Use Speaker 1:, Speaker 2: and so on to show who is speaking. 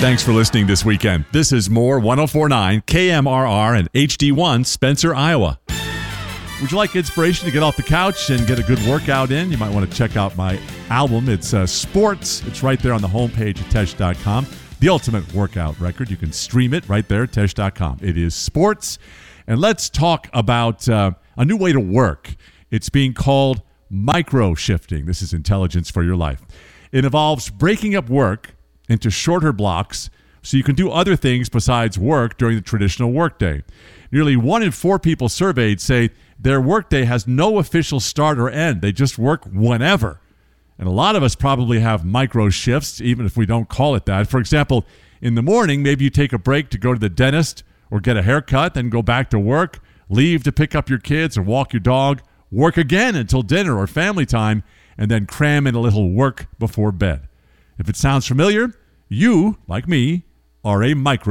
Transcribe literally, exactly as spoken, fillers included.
Speaker 1: Thanks for listening this weekend. This is more one oh four point nine K M R R and H D one Spencer, Iowa. Would you like inspiration to get off the couch and get a good workout in? You might want to check out my album. It's uh, Sports. It's right there on the homepage at tesh dot com. The ultimate workout record. You can stream it right there at tesh dot com. It is Sports. And let's talk about uh, a new way to work. It's being called micro-shifting. This is intelligence for your life. It involves breaking up work into shorter blocks so you can do other things besides work during the traditional workday. Nearly one in four people surveyed say their workday has no official start or end. They just work whenever. And a lot of us probably have micro shifts, even if we don't call it that. For example, in the morning, maybe you take a break to go to the dentist or get a haircut, then go back to work, leave to pick up your kids or walk your dog, work again until dinner or family time, and then cram in a little work before bed. If it sounds familiar, you, like me, are a micro